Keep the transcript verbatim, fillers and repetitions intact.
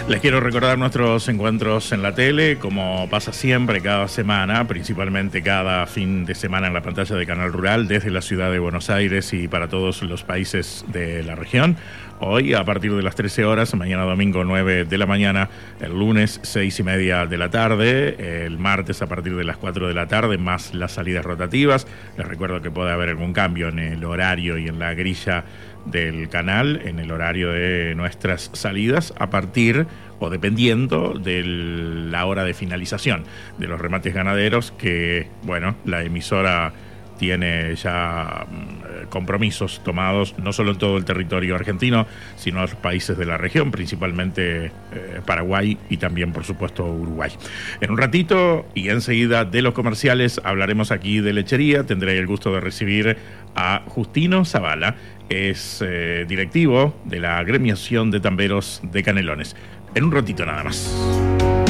Les quiero recordar nuestros encuentros en la tele, como pasa siempre cada semana, principalmente cada fin de semana en la pantalla de Canal Rural, desde la ciudad de Buenos Aires y para todos los países de la región. Hoy a partir de las trece horas, mañana domingo nueve de la mañana, el lunes seis y media de la tarde, el martes a partir de las cuatro de la tarde, más las salidas rotativas. Les recuerdo que puede haber algún cambio en el horario y en la grilla del canal, en el horario de nuestras salidas, a partir o dependiendo de la hora de finalización de los remates ganaderos, que, bueno, la emisora tiene ya eh, compromisos tomados no solo en todo el territorio argentino, sino en los países de la región, principalmente eh, Paraguay y también, por supuesto, Uruguay. En un ratito y enseguida de los comerciales hablaremos aquí de lechería. Tendré el gusto de recibir a Justino Zavala, es eh, directivo de la agremiación de tamberos de Canelones. En un ratito nada más.